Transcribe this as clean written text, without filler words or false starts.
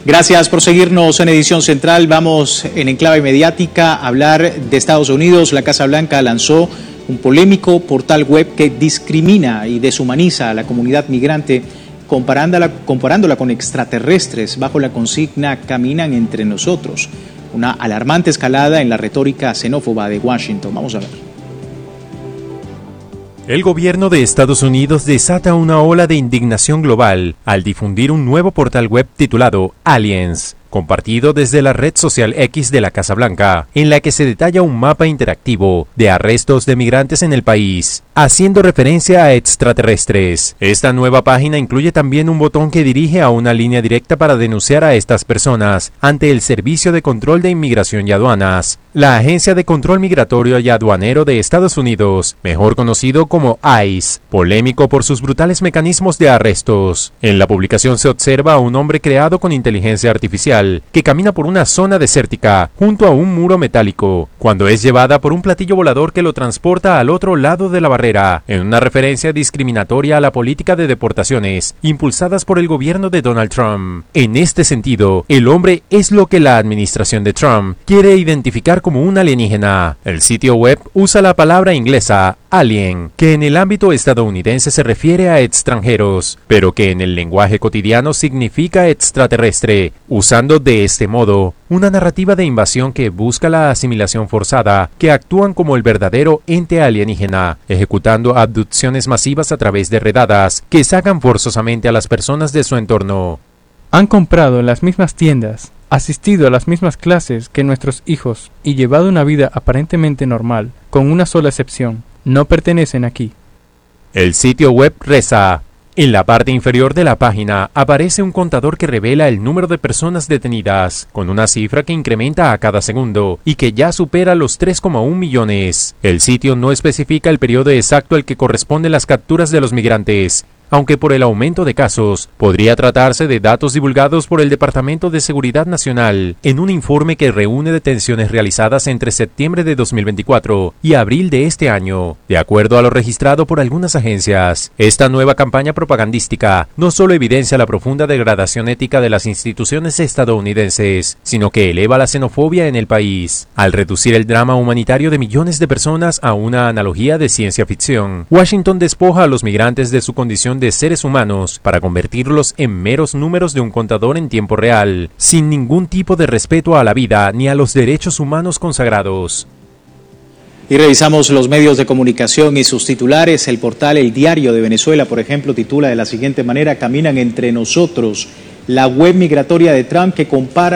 Gracias por seguirnos en Edición Central. Vamos en Enclave Mediática a hablar de Estados Unidos. La Casa Blanca lanzó un polémico portal web que discrimina y deshumaniza a la comunidad migrante, comparándola con extraterrestres bajo la consigna "Caminan entre nosotros". Una alarmante escalada en la retórica xenófoba de Washington. Vamos a ver. El gobierno de Estados Unidos desata una ola de indignación global al difundir un nuevo portal web titulado Aliens, compartido desde la red social X de la Casa Blanca, en la que se detalla un mapa interactivo de arrestos de migrantes en el país, haciendo referencia a extraterrestres. Esta nueva página incluye también un botón que dirige a una línea directa para denunciar a estas personas ante el Servicio de Control de Inmigración y Aduanas, la Agencia de Control Migratorio y Aduanero de Estados Unidos, mejor conocido como ICE, polémico por sus brutales mecanismos de arrestos. En la publicación se observa a un hombre creado con inteligencia artificial que camina por una zona desértica junto a un muro metálico, cuando es llevada por un platillo volador que lo transporta al otro lado de la barrera, en una referencia discriminatoria a la política de deportaciones impulsadas por el gobierno de Donald Trump. En este sentido, el hombre es lo que la administración de Trump quiere identificar como un alienígena. El sitio web usa la palabra inglesa alien, que en el ámbito estadounidense se refiere a extranjeros, pero que en el lenguaje cotidiano significa extraterrestre, usando de este modo una narrativa de invasión que busca la asimilación forzada, que actúan como el verdadero ente alienígena, ejecutando abducciones masivas a través de redadas que sacan forzosamente a las personas de su entorno. Han comprado en las mismas tiendas, asistido a las mismas clases que nuestros hijos y llevado una vida aparentemente normal, con una sola excepción: no pertenecen aquí. El sitio web reza: en la parte inferior de la página aparece un contador que revela el número de personas detenidas, con una cifra que incrementa a cada segundo y que ya supera los 3,1 millones. El sitio no especifica el periodo exacto al que corresponden las capturas de los migrantes, aunque por el aumento de casos podría tratarse de datos divulgados por el Departamento de Seguridad Nacional en un informe que reúne detenciones realizadas entre septiembre de 2024 y abril de este año. De acuerdo a lo registrado por algunas agencias, esta nueva campaña propagandística no solo evidencia la profunda degradación ética de las instituciones estadounidenses, sino que eleva la xenofobia en el país. Al reducir el drama humanitario de millones de personas a una analogía de ciencia ficción, Washington despoja a los migrantes de su condición de seres humanos para convertirlos en meros números de un contador en tiempo real, sin ningún tipo de respeto a la vida ni a los derechos humanos consagrados. Y revisamos los medios de comunicación y sus titulares. El portal El Diario de Venezuela, por ejemplo, titula de la siguiente manera: "Caminan entre nosotros". La web migratoria de Trump, que compara